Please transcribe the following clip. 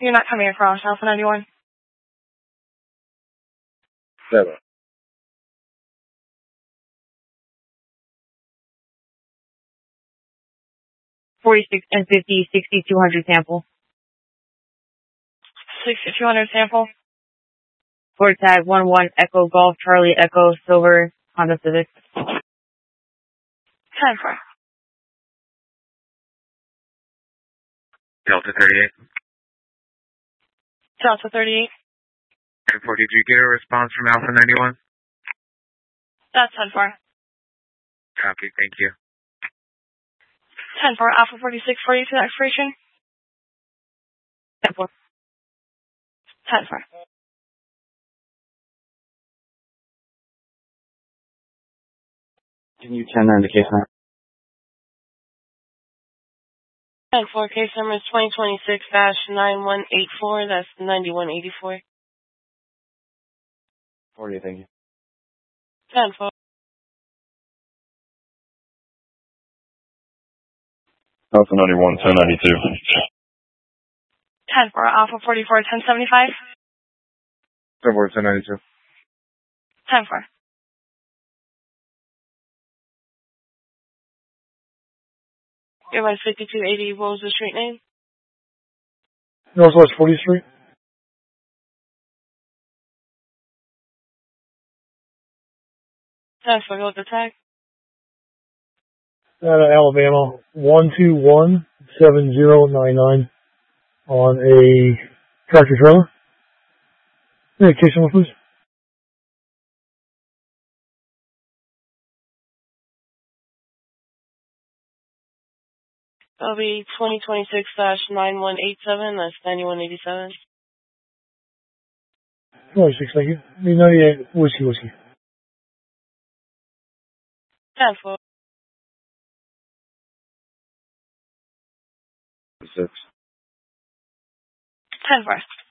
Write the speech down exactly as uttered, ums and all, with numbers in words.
You're not coming across Alpha ninety-one. Seven. forty-six and fifty, sixty-two hundred sample. sixty-two hundred sample. Ford tag one one Echo Golf Charlie Echo Silver Honda Civic. ten four. Delta thirty-eight. Delta thirty-eight. ten four, did you get a response from Alpha ninety-one? That's ten four. Copy, thank you. ten four, Alpha forty-six forty-two expiration. ten four. ten four. Can you ten nine the case number? ten four, case number is twenty twenty-six dash nine one eight four. That's ninety-one eighty-four. forty, thank you. ten four. Alpha ninety-one, ten ninety-two. ten four, Alpha forty-four, ten seventy-five. ten four, ten ninety-two. ten four. Airline fifty-two eighty, what was the street name? Northwest fortieth Street. ten four, go with the tag. Out of Alabama, one two one seven zero nine nine on a tractor trailer. Yeah, case number, please. That'll be twenty twenty-six dash nine one eight seven. That's ninety-one eighty-seven. twenty-six, thank you. Me ninety-eight, whiskey, whiskey. ten four. Six. ten four.